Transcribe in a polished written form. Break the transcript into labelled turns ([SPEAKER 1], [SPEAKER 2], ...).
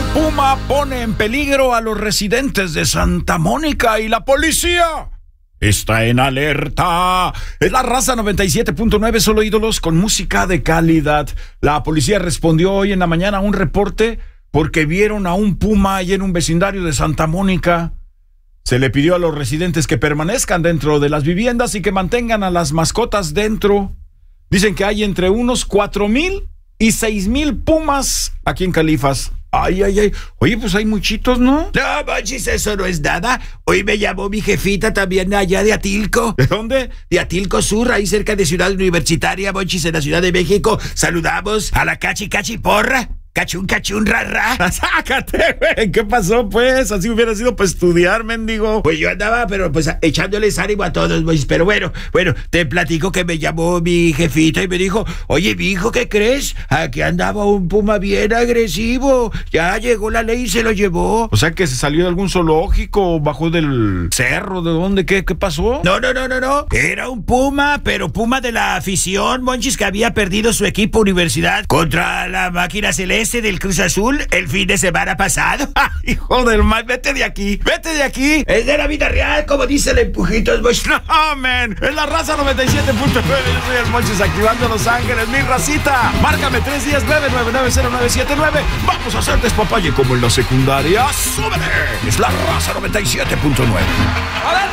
[SPEAKER 1] Puma pone en peligro a los residentes de Santa Mónica y la policía está en alerta. Es la Raza 97.9, solo ídolos con música de calidad. La policía respondió hoy en la mañana a un reporte porque vieron a un puma ahí en un vecindario de Santa Mónica. Se le pidió a los residentes que permanezcan dentro de las viviendas y que mantengan a las mascotas dentro. Dicen que hay entre unos 4,000 y 6,000 pumas aquí en Califas. Ay. Oye, pues hay muchitos, ¿no?
[SPEAKER 2] No, Monchis, eso no es nada. Hoy me llamó mi jefita también allá de Atilco.
[SPEAKER 1] ¿De dónde?
[SPEAKER 2] De Atilco Sur, ahí cerca de Ciudad Universitaria, Monchis, en la Ciudad de México. Saludamos a la Cachi Porra. Cachún, ra.
[SPEAKER 1] ¡Sácate, güey! ¿Qué pasó, pues? Así hubiera sido para estudiar, mendigo.
[SPEAKER 2] Pues yo andaba, pero pues echándoles ánimo a todos, Monchis. Pero bueno, te platico que me llamó mi jefita y me dijo, oye, mijo, ¿qué crees? Aquí andaba un puma bien agresivo. Ya llegó la ley y se lo llevó.
[SPEAKER 1] O sea, que se salió de algún zoológico, bajó del cerro, ¿de dónde? ¿Qué pasó?
[SPEAKER 2] No. Era un puma, pero puma de la afición, Monchis, que había perdido su equipo Universidad contra la máquina celeste del Cruz Azul el fin de semana pasado.
[SPEAKER 1] Hijo del mal, vete de aquí.
[SPEAKER 2] Es de la vida real, como dice el Empujitos, Monchis.
[SPEAKER 1] No, man. Es la Raza 97.9. Yo soy el Monchis, activando Los Ángeles, mi racita. Márcame 310-999-0979. Vamos a hacer despapalle como en la secundaria. ¡Súbele! Es la Raza 97.9.